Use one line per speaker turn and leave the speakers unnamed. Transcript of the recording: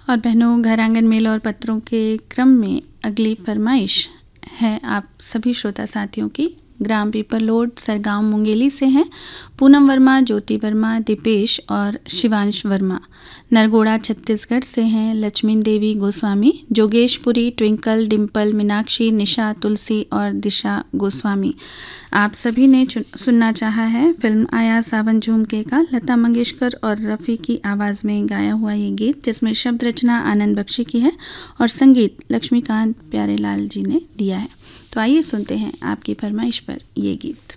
और बहनों, घर आंगन मेल और पत्रों के क्रम में अगली फरमाइश है आप सभी श्रोता साथियों की। ग्राम पीपलोड सरगांव मुंगेली से हैं पूनम वर्मा, ज्योति वर्मा, दीपेश और शिवांश वर्मा। नरगोड़ा छत्तीसगढ़ से हैं लक्ष्मी देवी गोस्वामी, जोगेशपुरी, ट्विंकल, डिम्पल, मीनाक्षी, निशा, तुलसी और दिशा गोस्वामी। आप सभी ने सुनना चाहा है फिल्म आया सावन झूमके का लता मंगेशकर और रफ़ी की आवाज़ में गाया हुआ ये गीत, जिसमें शब्द रचना आनंद बख्शी की है और संगीत लक्ष्मीकांत प्यारेलाल जी ने दिया है। तो आइए सुनते हैं आपकी फरमाइश पर ये गीत।